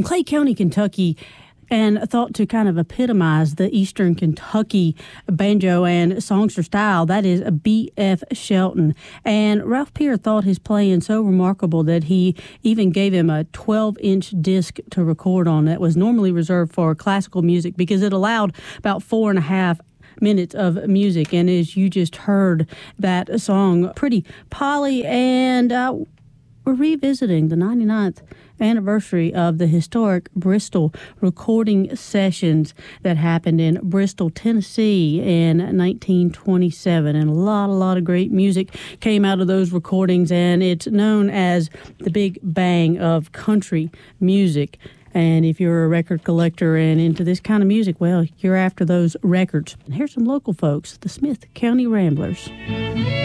Clay County, Kentucky, and thought to kind of epitomize the Eastern Kentucky banjo and songster style. That is B.F. Shelton. And Ralph Peer thought his playing so remarkable that he even gave him a 12-inch disc to record on that was normally reserved for classical music because it allowed about 4.5 minutes of music. And as you just heard, that song, pretty poly, and we're revisiting the 99th anniversary of the historic Bristol recording sessions that happened in Bristol, Tennessee in 1927. And a lot of great music came out of those recordings, and it's known as the Big Bang of country music. And if you're a record collector and into this kind of music, well, you're after those records. And here's some local folks, the Smith County Ramblers.